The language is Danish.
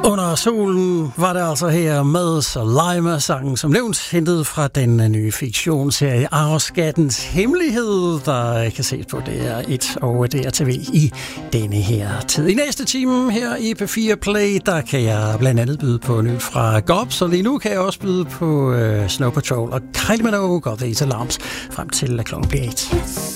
Under solen var det altså her med Soleima-sangen, som nævnt, hentet fra den nye fiktionsserie Arveskattens Hemmelighed, der kan ses på DR1 og DRTV i denne her tid. I næste time her i P4 Play, der kan jeg blandt andet byde på nyt fra GOP, så lige nu kan jeg også byde på Snow Patrol og Kylie Minogue og These Alarms frem til klokken bliver 1.